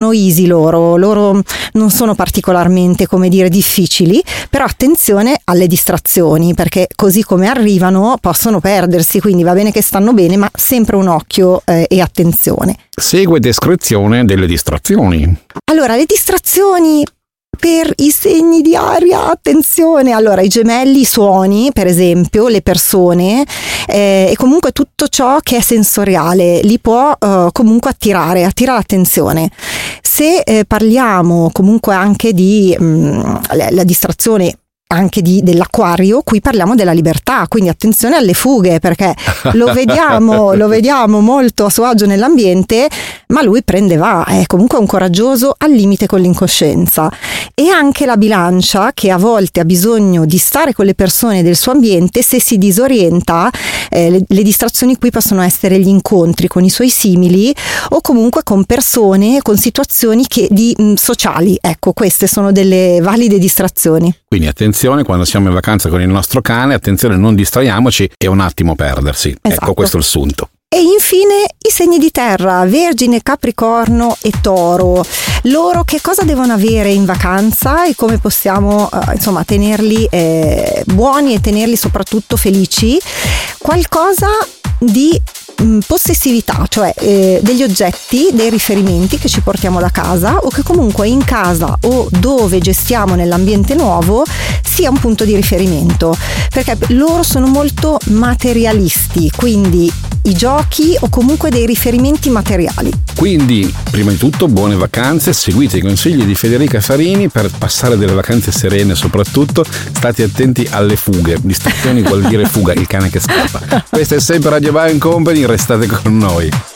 sono easy loro non sono particolarmente, come dire, difficili, però attenzione alle distrazioni, perché così come arrivano possono perdersi, quindi va bene che stanno bene, ma sempre un occhio e attenzione. Segue descrizione delle distrazioni. Allora, le distrazioni per i segni di aria, attenzione, allora i gemelli, i suoni, per esempio, le persone e comunque tutto ciò che è sensoriale li può comunque attira l'attenzione. Se parliamo comunque anche di la distrazione anche dell'acquario, qui parliamo della libertà, quindi attenzione alle fughe, perché lo vediamo molto a suo agio nell'ambiente, ma lui è comunque un coraggioso al limite con l'incoscienza. E anche la bilancia, che a volte ha bisogno di stare con le persone del suo ambiente, se si disorienta, le distrazioni qui possono essere gli incontri con i suoi simili o comunque con persone, con situazioni sociali. Ecco, queste sono delle valide distrazioni. Quindi attenzione, quando siamo in vacanza con il nostro cane, attenzione, non distraiamoci e un attimo perdersi. Esatto. Ecco, questo è il sunto. E infine i segni di terra, Vergine, Capricorno e Toro. Loro che cosa devono avere in vacanza e come possiamo tenerli buoni e tenerli soprattutto felici? Qualcosa di possessività, cioè degli oggetti, dei riferimenti che ci portiamo da casa o che comunque in casa o dove gestiamo nell'ambiente nuovo sia un punto di riferimento, perché loro sono molto materialisti, quindi i giochi o comunque dei riferimenti materiali. Quindi, prima di tutto, buone vacanze, seguite i consigli di Federica Farini per passare delle vacanze serene, soprattutto state attenti alle fughe. Distrazioni vuol dire fuga, il cane che scappa. Questa è sempre Radio Bari & Company, restate con noi.